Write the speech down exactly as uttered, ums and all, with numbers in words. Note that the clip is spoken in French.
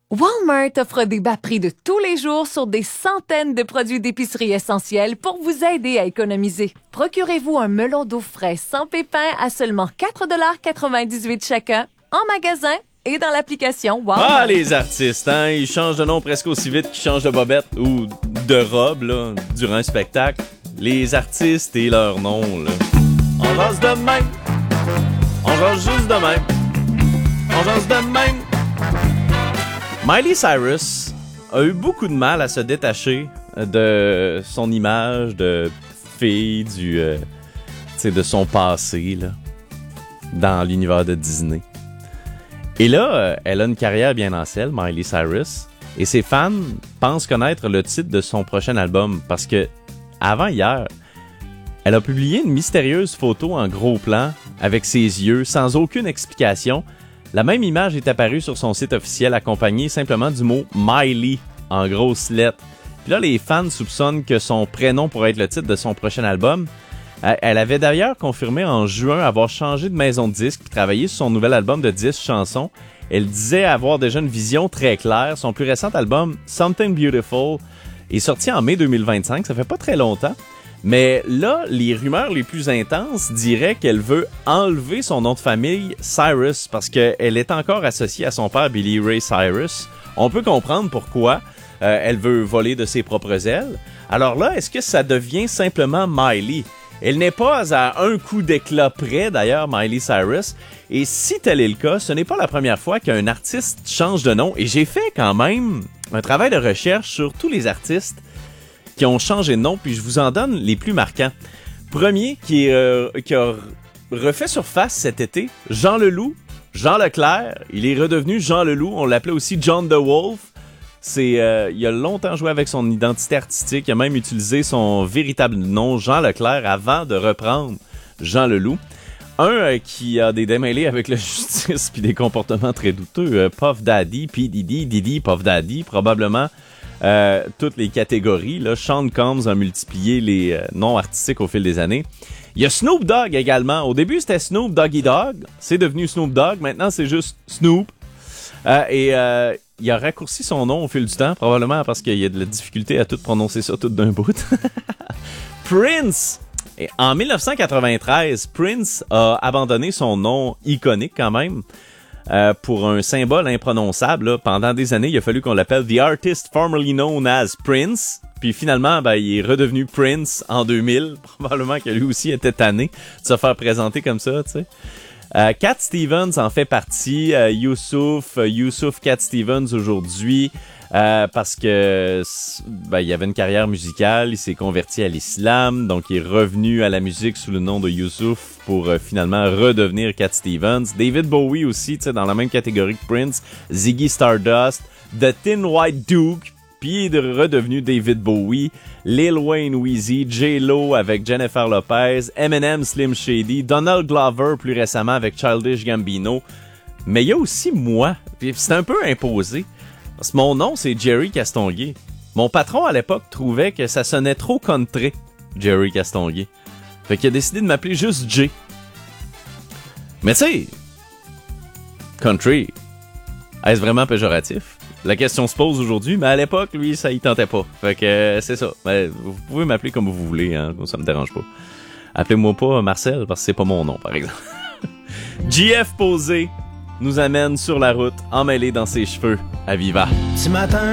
Walmart offre des bas prix de tous les jours sur des centaines de produits d'épicerie essentiels pour vous aider à économiser. Procurez-vous un melon d'eau frais sans pépins à seulement quatre dollars quatre-vingt-dix-huit chacun en magasin et dans l'application Walmart. Ah, les artistes, hein, ils changent de nom presque aussi vite qu'ils changent de bobette ou de robe, là, durant un spectacle. Les artistes et leur nom, là. On jase de même. On jase juste de même. On jase de même. Miley Cyrus a eu beaucoup de mal à se détacher de son image de fille, du, euh, tu sais, de son passé là, dans l'univers de Disney. Et là, euh, elle a une carrière bien en selle, Miley Cyrus, et ses fans pensent connaître le titre de son prochain album parce que, avant hier, elle a publié une mystérieuse photo en gros plan avec ses yeux, sans aucune explication. La même image est apparue sur son site officiel accompagnée simplement du mot Miley en grosses lettres. Puis là, les fans soupçonnent que son prénom pourrait être le titre de son prochain album. Elle avait d'ailleurs confirmé en juin avoir changé de maison de disque et travaillé sur son nouvel album de dix chansons. Elle disait avoir déjà une vision très claire. Son plus récent album, Something Beautiful, est sorti en mai deux mille vingt-cinq. Ça fait pas très longtemps. Mais là, les rumeurs les plus intenses diraient qu'elle veut enlever son nom de famille Cyrus parce qu'elle est encore associée à son père Billy Ray Cyrus. On peut comprendre pourquoi euh, elle veut voler de ses propres ailes. Alors là, est-ce que ça devient simplement Miley? Elle n'est pas à un coup d'éclat près, d'ailleurs, Miley Cyrus. Et si tel est le cas, ce n'est pas la première fois qu'un artiste change de nom. Et j'ai fait quand même un travail de recherche sur tous les artistes qui ont changé de nom, puis je vous en donne les plus marquants. Premier qui, est, euh, qui a refait surface cet été, Jean Leloup, Jean Leclerc. Il est redevenu Jean Leloup, on l'appelait aussi John the Wolf. C'est, euh, il a longtemps joué avec son identité artistique, il a même utilisé son véritable nom, Jean Leclerc, avant de reprendre Jean Leloup. Un euh, qui a des démêlés avec la justice puis des comportements très douteux, euh, Puff Daddy, P. Diddy, Diddy, Puff Daddy, probablement Euh, toutes les catégories. Là, Sean Combs a multiplié les euh, noms artistiques au fil des années. Il y a Snoop Dogg également. Au début, c'était Snoop Doggy Dogg. C'est devenu Snoop Dogg. Maintenant, c'est juste Snoop. Euh, et euh, il a raccourci son nom au fil du temps, probablement parce qu'il y a de la difficulté à tout prononcer ça tout d'un bout. Prince! Et en dix-neuf cent quatre-vingt-treize, Prince a abandonné son nom iconique quand même. Euh, pour un symbole imprononçable, là. Pendant des années, il a fallu qu'on l'appelle The Artist Formerly Known as Prince. Puis finalement, ben, il est redevenu Prince en deux mille. Probablement que lui aussi était tanné de se faire présenter comme ça, tu sais. Euh, Cat Stevens en fait partie. Euh, Youssouf, euh, Youssouf Cat Stevens aujourd'hui. Euh, parce que ben, il avait une carrière musicale, il s'est converti à l'islam, donc il est revenu à la musique sous le nom de Youssouf pour euh, finalement redevenir Cat Stevens. David Bowie aussi, tu sais, dans la même catégorie que Prince, Ziggy Stardust, The Thin White Duke, puis il est redevenu David Bowie, Lil Wayne Weezy, J-Lo avec Jennifer Lopez, Eminem Slim Shady, Donald Glover plus récemment avec Childish Gambino. Mais il y a aussi moi, puis c'est un peu imposé. Parce que mon nom, c'est Jerry Castonguay. Mon patron, à l'époque, trouvait que ça sonnait trop country, Jerry Castonguay. Fait qu'il a décidé de m'appeler juste J. Mais tu sais, country, est-ce vraiment péjoratif? La question se pose aujourd'hui, mais à l'époque, lui, ça y tentait pas. Fait que euh, c'est ça. Mais vous pouvez m'appeler comme vous voulez, hein, ça me dérange pas. Appelez-moi pas Marcel, parce que c'est pas mon nom, par exemple. J F Posé nous amène sur la route, emmêlé dans ses cheveux, à Viva. Ce matin